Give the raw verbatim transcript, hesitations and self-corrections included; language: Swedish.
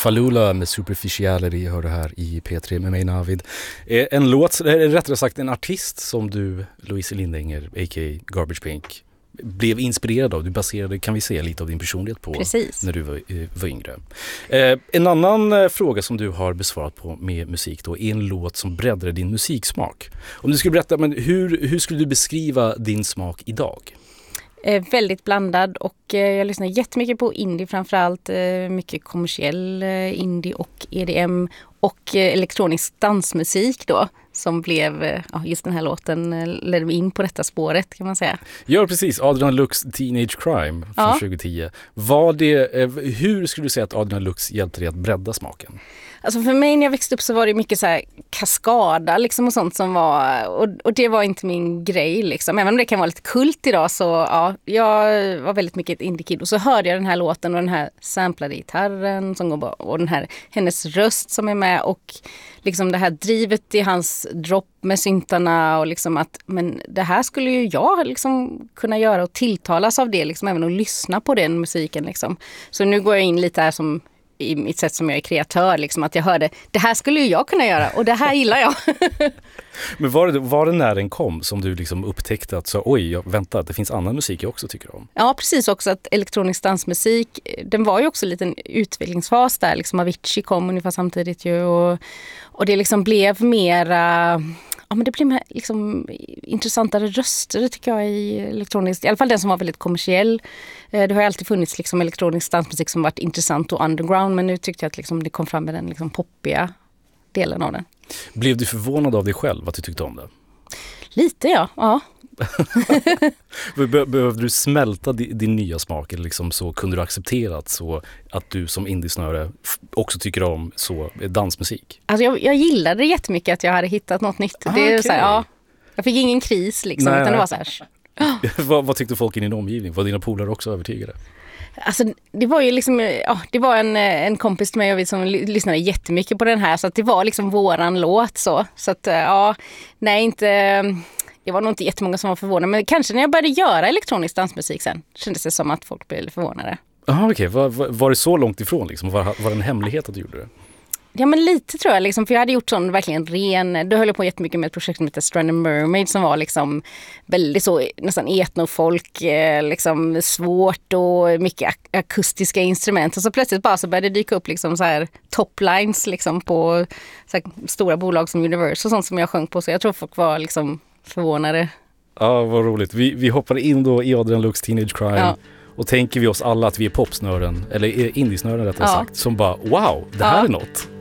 Falula med Superficiality hör du här i P tre med mig Navid. En låt, rättare sagt en artist som du, Louise Lindänger, a k a. Garbage Pink, blev inspirerad av. Du baserade, kan vi se, lite av din personlighet på. Precis. När du var, var yngre. Eh, en annan eh, fråga som du har besvarat på med musik då är en låt som breddade din musiksmak. Om du skulle berätta, men hur, hur skulle du beskriva din smak idag? Eh, väldigt blandad och eh, jag lyssnar jättemycket på indie framförallt. Eh, mycket kommersiell eh, indie och E D M och eh, elektronisk dansmusik då. Som blev, eh, just den här låten eh, ledde mig in på detta spåret kan man säga. Ja precis, Adrian Lux Teenage Crime från ja. tjugo tio. Var det, eh, hur skulle du säga att Adrian Lux hjälpte dig att bredda smaken? Alltså för mig när jag växte upp så var det mycket så här kaskada liksom och sånt som var, och, och det var inte min grej liksom. Även om det kan vara lite kult idag så ja, jag var väldigt mycket ett indie-kid och så hörde jag den här låten och den här samplade gitarren som går bra, och den här, hennes röst som är med och liksom det här drivet i hans dropp med syntarna och liksom att, men det här skulle ju jag liksom kunna göra och tilltalas av det liksom, även att lyssna på den musiken liksom. Så nu går jag in lite här som i mitt sätt som jag är kreatör, liksom, att jag hörde, det här skulle ju jag kunna göra och det här gillar jag. Men var det, var det när den kom som du liksom upptäckte att så, oj, jag, vänta, det finns annan musik jag också tycker om? Ja, precis också att elektronisk dansmusik, den var ju också en liten utvecklingsfas där, liksom Avicii kom ungefär samtidigt ju och, och det liksom blev mera... Ja, men det blir med liksom intressantare röster tycker jag i elektroniskt. I alla fall den som var väldigt kommersiell. Det har ju alltid funnits liksom elektronisk dansmusik som varit intressant och underground. Men nu tyckte jag att liksom det kom fram med den liksom poppiga delen av den. Blev du förvånad av dig själv att du tyckte om det? Lite ja, ja. Be- behövde du smälta din, din nya smak eller liksom så kunde du acceptera att, så, att du som indiesnöre f- också tycker om så dansmusik? Alltså jag, jag gillade jättemycket att jag hade hittat något nytt. Ah, det är okay. så här, ja, jag fick ingen kris liksom, nej, utan det nej. var så här. vad, vad tyckte folk i din omgivning? Var dina polare också övertygade? Alltså det var ju liksom, ja, det var en, en kompis till mig och vi som lyssnade jättemycket på den här så att det var liksom våran låt så. Så att ja, nej inte... Det var nog inte jättemånga som var förvånade, men kanske när jag började göra elektronisk dansmusik sen kändes det som att folk blev förvånade. Jaha, okej. Okay. Var, var, var det så långt ifrån? Liksom? Var, var det en hemlighet att du gjorde det? Ja, men lite tror jag. Liksom, för jag hade gjort sån verkligen ren... Då höll jag på jättemycket med ett projekt som heter Strand and Mermaid som var liksom väldigt så, nästan etnofolk, eh, liksom svårt och mycket ak- akustiska instrument. Och så plötsligt bara så började det dyka upp liksom så här toplines liksom på så här stora bolag som Universal och sånt som jag sjöng på. Så jag tror folk var liksom förvånade. Ja, vad roligt. Vi, vi hoppade in då i Adrian Lux Teenage Crime ja. och tänker vi oss alla att vi är popsnören, eller indiesnören rättare ja. sagt, som bara, wow, det här ja. är något.